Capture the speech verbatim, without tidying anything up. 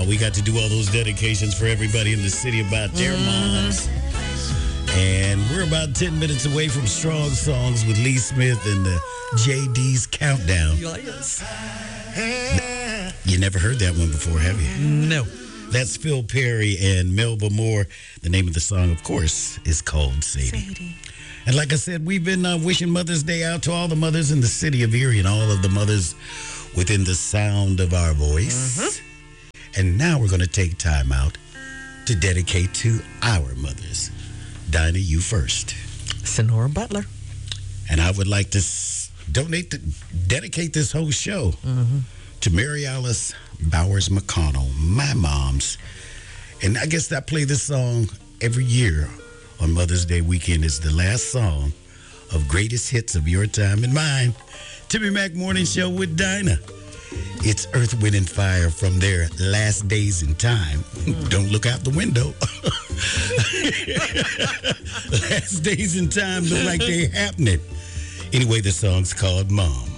Wow, we got to do all those dedications for everybody in the city about their moms. And we're about ten minutes away from Strong Songs with Lee Smith and the J D's Countdown. Yes. You never heard that one before, have you? No. That's Phil Perry and Melba Moore. The name of the song, of course, is called Sadie. Sadie. And like I said, we've been uh, wishing Mother's Day out to all the mothers in the city of Erie and all of the mothers within the sound of our voice. Mm-hmm. And now we're going to take time out to dedicate to our mothers. Dinah, you first. Sonora Butler. And I would like to s- donate, to, dedicate this whole show Mm-hmm. to Mary Alice Bowers McConnell, my mom's. And I guess I play this song every year on Mother's Day weekend. It's the last song of Greatest Hits of Your Time and Mine. Timmy Mac Morning Show with Dinah. It's Earth, Wind, and Fire from their Last Days in Time. Mm. Don't look out the window. Last Days in Time look like they're happening. Anyway, the song's called Mom.